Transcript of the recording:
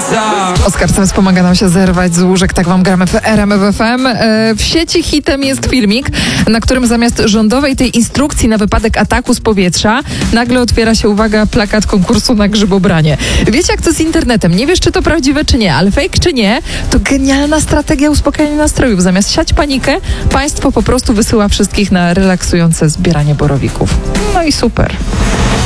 Oskar Stęs pomaga nam się zerwać z łóżek, tak wam gramy w RMF FM. W sieci hitem jest filmik, na którym zamiast rządowej tej instrukcji na wypadek ataku z powietrza nagle otwiera się, uwaga, plakat konkursu na grzybobranie. Wiecie, jak to z internetem? Nie wiesz, czy to prawdziwe, czy nie, ale fake, czy nie, to genialna strategia uspokajania nastrojów. Zamiast siać panikę, państwo po prostu wysyła wszystkich na relaksujące zbieranie borowików. No i super.